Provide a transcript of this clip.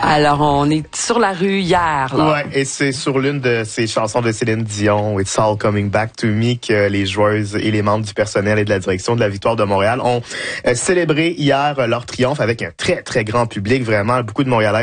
Alors, on est sur la rue hier, là. Ouais, et c'est sur l'une de ces chansons de Céline Dion, It's All Coming Back to Me, que les joueuses et les membres du personnel et de la direction de la Victoire de Montréal ont célébré hier leur triomphe avec un très, très grand public, vraiment beaucoup de Montréalais